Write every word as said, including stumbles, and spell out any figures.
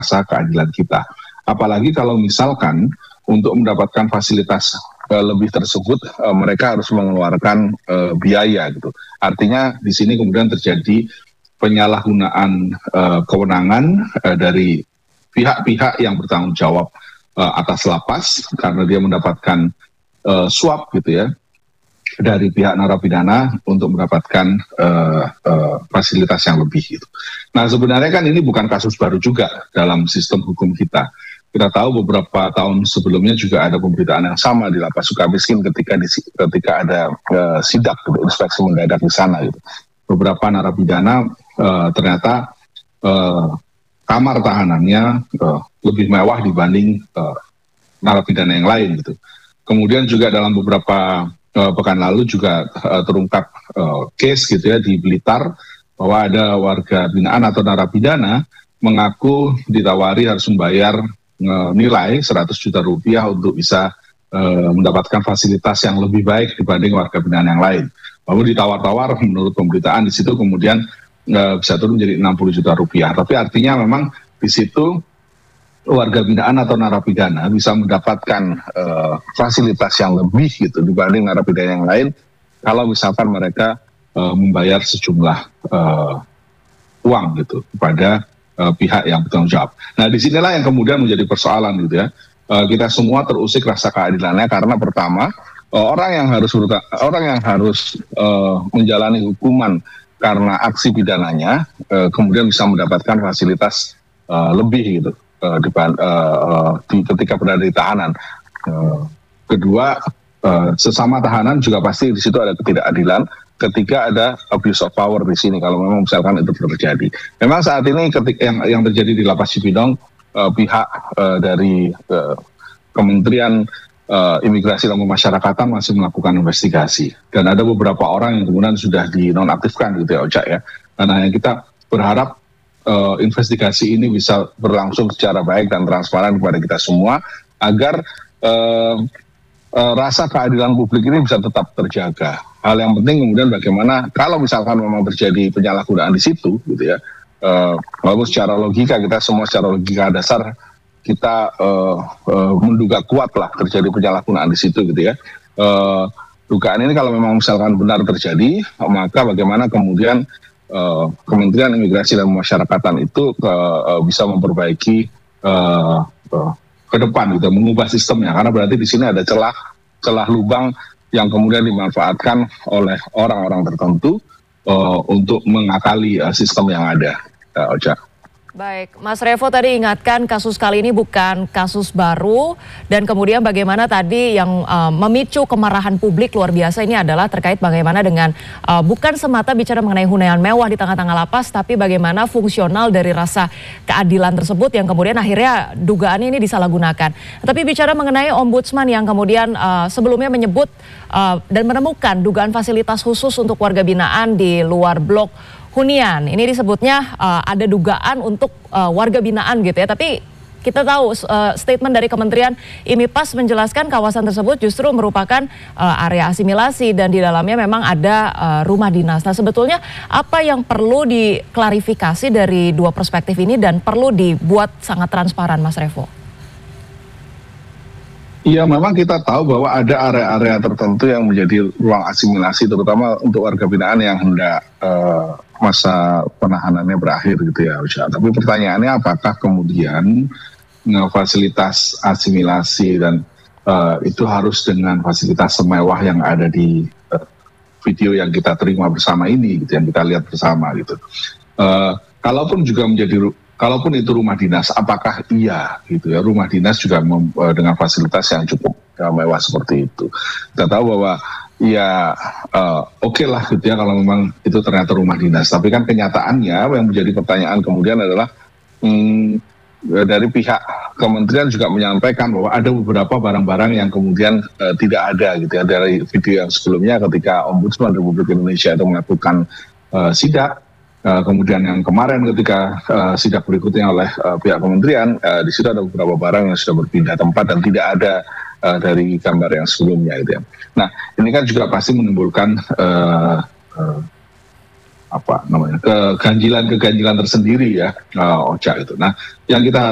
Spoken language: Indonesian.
rasa keadilan kita. Apalagi kalau misalkan untuk mendapatkan fasilitas uh, lebih tersebut uh, mereka harus mengeluarkan uh, biaya gitu. Artinya di sini kemudian terjadi penyalahgunaan uh, kewenangan uh, dari pihak-pihak yang bertanggung jawab uh, atas lapas karena dia mendapatkan uh, suap gitu ya dari pihak narapidana untuk mendapatkan uh, uh, fasilitas yang lebih gitu. Nah sebenarnya kan ini bukan kasus baru juga dalam sistem hukum kita. Kita tahu beberapa tahun sebelumnya juga ada pemberitaan yang sama di Lapas Sukamiskin ketika di, ketika ada uh, sidak gitu, inspeksi mendadak di sana gitu. Beberapa narapidana uh, ternyata uh, kamar tahanannya uh, lebih mewah dibanding uh, narapidana yang lain gitu. Kemudian juga dalam beberapa uh, pekan lalu juga uh, terungkap uh, case gitu ya di Blitar bahwa ada warga binaan atau narapidana mengaku ditawari harus membayar uh, nilai seratus juta rupiah untuk bisa uh, mendapatkan fasilitas yang lebih baik dibanding warga binaan yang lain. Lalu ditawar-tawar menurut pemberitaan di situ kemudian uh, bisa turun menjadi enam puluh juta rupiah. Tapi artinya memang di situ warga binaan atau narapidana bisa mendapatkan uh, fasilitas yang lebih gitu dibanding narapidana yang lain kalau misalkan mereka uh, membayar sejumlah uh, uang gitu kepada uh, pihak yang bertanggung jawab. Nah disinilah yang kemudian menjadi persoalan gitu ya. Uh, kita semua terusik rasa keadilannya karena pertama orang yang harus orang yang harus uh, menjalani hukuman karena aksi pidananya uh, kemudian bisa mendapatkan fasilitas uh, lebih gitu uh, di, uh, uh, di ketika berada di tahanan. Uh, kedua uh, sesama tahanan juga pasti di situ ada ketidakadilan ketika ada abuse of power di sini kalau memang misalkan itu terjadi. Memang saat ini ketika yang yang terjadi di Lapas Cipinang uh, pihak uh, dari uh, Kementerian Uh, Imigrasi dan Pemasyarakatan masih melakukan investigasi dan ada beberapa orang yang kemudian sudah dinonaktifkan gitu ya Oca ya. Karena yang kita berharap uh, investigasi ini bisa berlangsung secara baik dan transparan kepada kita semua agar uh, uh, rasa keadilan publik ini bisa tetap terjaga. Hal yang penting kemudian bagaimana kalau misalkan memang terjadi penyalahgunaan di situ gitu ya. Uh, walaupun secara logika kita semua secara logika dasar kita uh, uh, menduga kuat lah terjadi penyalahgunaan di situ gitu ya. Uh, dugaan ini kalau memang misalkan benar terjadi, maka bagaimana kemudian uh, Kementerian Imigrasi dan Pemasyarakatan itu uh, uh, bisa memperbaiki uh, uh, ke depan gitu, mengubah sistemnya karena berarti di sini ada celah celah lubang yang kemudian dimanfaatkan oleh orang-orang tertentu uh, untuk mengakali uh, sistem yang ada, uh, Oca. Baik, Mas Revo tadi ingatkan kasus kali ini bukan kasus baru dan kemudian bagaimana tadi yang uh, memicu kemarahan publik luar biasa ini adalah terkait bagaimana dengan uh, bukan semata bicara mengenai hunian mewah di tengah-tengah lapas tapi bagaimana fungsional dari rasa keadilan tersebut yang kemudian akhirnya dugaan ini disalahgunakan. Tapi bicara mengenai ombudsman yang kemudian uh, sebelumnya menyebut uh, dan menemukan dugaan fasilitas khusus untuk warga binaan di luar blok hunian. Ini disebutnya uh, ada dugaan untuk uh, warga binaan gitu ya. Tapi kita tahu uh, statement dari Kementerian IMIPAS menjelaskan kawasan tersebut justru merupakan uh, area asimilasi dan di dalamnya memang ada uh, rumah dinas. Nah sebetulnya apa yang perlu diklarifikasi dari dua perspektif ini dan perlu dibuat sangat transparan Mas Revo? Iya memang kita tahu bahwa ada area-area tertentu yang menjadi ruang asimilasi terutama untuk warga binaan yang hendak uh, masa penahanannya berakhir gitu ya Usha. Tapi pertanyaannya apakah kemudian fasilitas asimilasi dan uh, itu harus dengan fasilitas semewah yang ada di uh, video yang kita terima bersama ini gitu, yang kita lihat bersama gitu. Uh, kalaupun juga menjadi Kalaupun itu rumah dinas, apakah iya gitu ya rumah dinas juga mem, uh, dengan fasilitas yang cukup uh, mewah seperti itu. Kita tahu bahwa ya uh, oke okay lah gitu ya kalau memang itu ternyata rumah dinas. Tapi kan kenyataannya yang menjadi pertanyaan kemudian adalah hmm, dari pihak kementerian juga menyampaikan bahwa ada beberapa barang-barang yang kemudian uh, tidak ada gitu ya dari video yang sebelumnya ketika Ombudsman Republik Indonesia itu melakukan uh, sidak. Uh, kemudian yang kemarin ketika uh, sidak berikutnya oleh uh, pihak kementerian, uh, di situ ada beberapa barang yang sudah berpindah tempat dan tidak ada uh, dari gambar yang sebelumnya gitu ya. Nah ini kan juga pasti menimbulkan uh, uh, apa namanya keganjilan-keganjilan tersendiri ya, uh, Oca itu. Nah yang kita